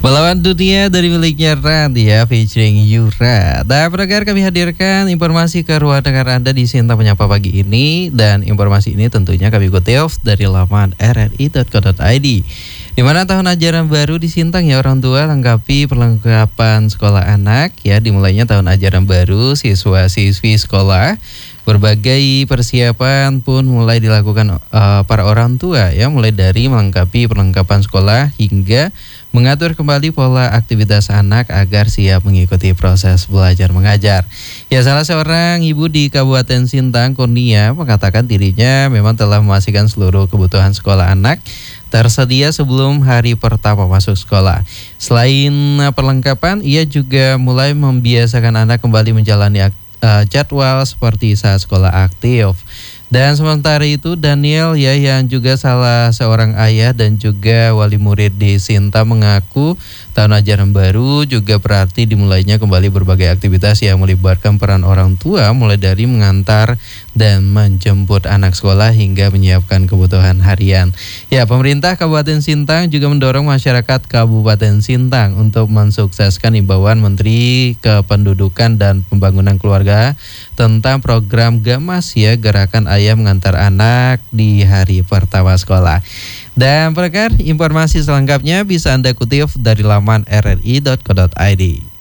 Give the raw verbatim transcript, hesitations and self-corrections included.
Melawan dunia dari miliknya Radia featuring Yura. Dan pendengar, kami hadirkan informasi ke ruang dengar Anda di Sinta Menyapa pagi ini. Dan informasi ini tentunya kami kutip dari laman r r i dot co dot i d. Di mana tahun ajaran baru di Sintang ya orang tua, lengkapi perlengkapan sekolah anak ya. Dimulainya tahun ajaran baru, siswa-siswi sekolah berbagai persiapan pun mulai dilakukan uh, para orang tua ya, mulai dari melengkapi perlengkapan sekolah hingga mengatur kembali pola aktivitas anak agar siap mengikuti proses belajar mengajar. Ya, salah seorang ibu di Kabupaten Sintang, Kurnia, mengatakan dirinya memang telah memastikan seluruh kebutuhan sekolah anak tersedia sebelum hari pertama masuk sekolah. Selain perlengkapan, ia juga mulai membiasakan anak kembali menjalani aktivitas Uh, jadwal seperti saat sekolah aktif. Dan sementara itu Daniel ya, yang juga salah seorang ayah dan juga wali murid di Sinta, mengaku tahun ajaran baru juga berarti dimulainya kembali berbagai aktivitas yang melibatkan peran orang tua, mulai dari mengantar dan menjemput anak sekolah hingga menyiapkan kebutuhan harian. Ya, pemerintah Kabupaten Sintang juga mendorong masyarakat Kabupaten Sintang untuk mensukseskan imbauan Menteri Kependudukan dan Pembangunan Keluarga tentang program Gamas ya, gerakan ayah mengantar anak di hari pertama sekolah. Dan pendengar, informasi selengkapnya bisa Anda kutip dari laman r r i dot co dot i d.